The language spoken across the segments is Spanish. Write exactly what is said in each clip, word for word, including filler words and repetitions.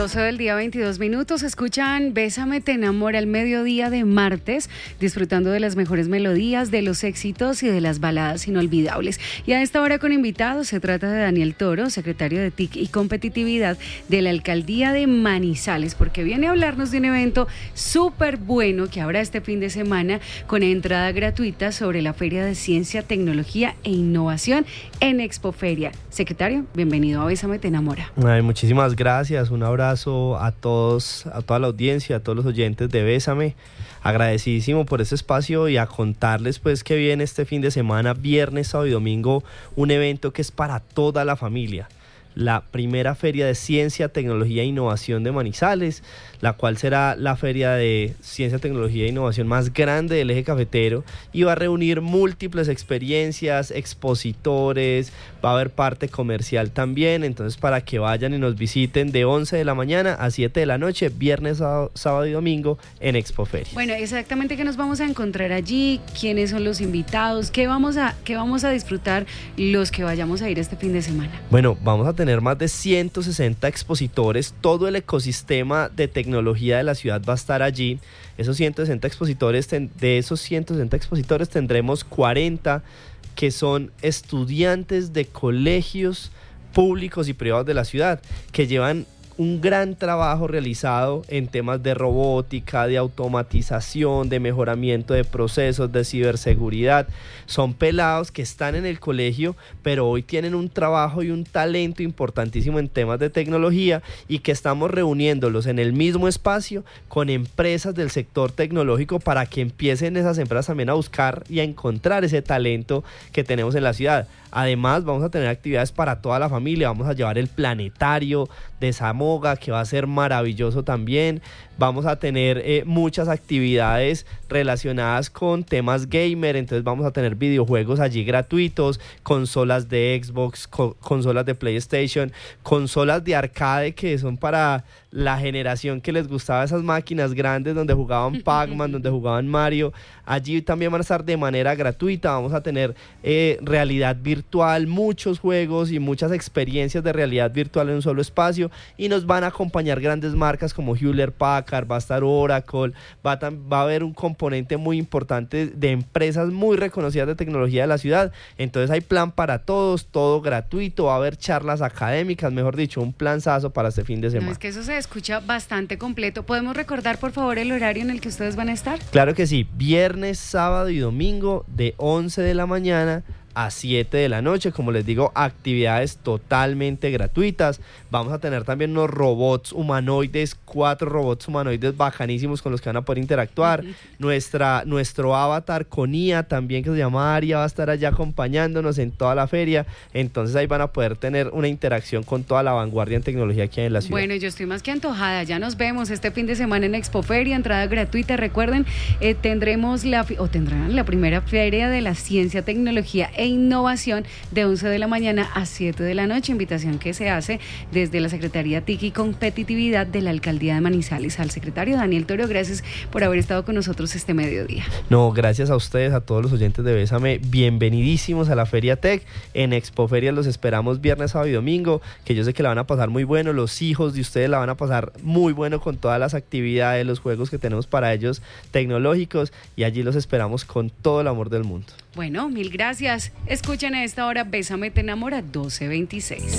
doce del día, veintidós minutos. Escuchan Bésame, te enamora al mediodía de martes, disfrutando de las mejores melodías, de los éxitos y de las baladas inolvidables. Y a esta hora con invitados, se trata de Daniel Toro, secretario de T I C y Competitividad de la Alcaldía de Manizales, porque viene a hablarnos de un evento súper bueno que habrá este fin de semana con entrada gratuita sobre la Feria de Ciencia, Tecnología e Innovación en Expoferia. Secretario, bienvenido a Bésame, te enamora. Ay, muchísimas gracias, un abrazo a todos, a toda la audiencia, a todos los oyentes de Bésame, agradecidísimo por este espacio y a contarles pues que viene este fin de semana, viernes, sábado y domingo, un evento que es para toda la familia. La primera Feria de Ciencia, Tecnología e Innovación de Manizales, la cual será la feria de Ciencia, Tecnología e Innovación más grande del eje cafetero y va a reunir múltiples experiencias, expositores, va a haber parte comercial también, entonces para que vayan y nos visiten de once de la mañana a siete de la noche, viernes, sábado, sábado y domingo en Expoferia. Bueno, exactamente qué nos vamos a encontrar allí, quiénes son los invitados, qué vamos a, qué vamos a disfrutar los que vayamos a ir este fin de semana. Bueno, vamos a tener tener más de ciento sesenta expositores, todo el ecosistema de tecnología de la ciudad va a estar allí. Esos ciento sesenta expositores, de esos ciento sesenta expositores tendremos cuarenta que son estudiantes de colegios públicos y privados de la ciudad, que llevan un gran trabajo realizado en temas de robótica, de automatización, de mejoramiento de procesos, de ciberseguridad. Son pelados que están en el colegio, pero hoy tienen un trabajo y un talento importantísimo en temas de tecnología y que estamos reuniéndolos en el mismo espacio con empresas del sector tecnológico para que empiecen esas empresas también a buscar y a encontrar ese talento que tenemos en la ciudad. Además, vamos a tener actividades para toda la familia, vamos a llevar el planetario de Zamoga, que va a ser maravilloso también. Vamos a tener eh, muchas actividades relacionadas con temas gamer, entonces vamos a tener videojuegos allí gratuitos, consolas de Xbox, co- consolas de PlayStation, consolas de arcade que son para la generación que les gustaba esas máquinas grandes donde jugaban Pac-Man, donde jugaban Mario. Allí también van a estar de manera gratuita, vamos a tener eh, realidad virtual, muchos juegos y muchas experiencias de realidad virtual en un solo espacio, y nos van a acompañar grandes marcas como Hewlett Packard, va a estar Oracle, va a, va a haber un componente muy importante de empresas muy reconocidas de tecnología de la ciudad. Entonces hay plan para todos, todo gratuito, va a haber charlas académicas, mejor dicho, un planzazo para este fin de semana. No, es que eso se escucha bastante completo. ¿Podemos recordar por favor el horario en el que ustedes van a estar? Claro que sí, viernes, sábado y domingo de once de la mañana a siete de la noche, como les digo, actividades totalmente gratuitas. Vamos a tener también unos robots humanoides, cuatro robots humanoides bacanísimos con los que van a poder interactuar. Uh-huh. Nuestra, nuestro avatar con I A también, que se llama Aria, va a estar allá acompañándonos en toda la feria. Entonces ahí van a poder tener una interacción con toda la vanguardia en tecnología que hay en la ciudad. Bueno, yo estoy más que antojada. Ya nos vemos este fin de semana en Expoferia, entrada gratuita. Recuerden, eh, tendremos la, o tendrán la primera feria de la ciencia, tecnología e innovación de once de la mañana a siete de la noche, invitación que se hace desde la Secretaría T I C y Competitividad de la Alcaldía de Manizales. Al secretario Daniel Toro, gracias por haber estado con nosotros este mediodía. No, gracias a ustedes, a todos los oyentes de Bésame, bienvenidísimos a la Feria Tech. En Expoferia los esperamos viernes, sábado y domingo, que yo sé que la van a pasar muy bueno, los hijos de ustedes la van a pasar muy bueno con todas las actividades, los juegos que tenemos para ellos tecnológicos, y allí los esperamos con todo el amor del mundo. Bueno, mil gracias. Escuchen a esta hora Bésame, te enamora, doce veintiséis.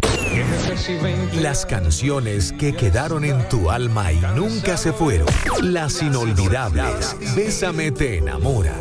Las canciones que quedaron en tu alma y nunca se fueron. Las inolvidables. Bésame, te enamora.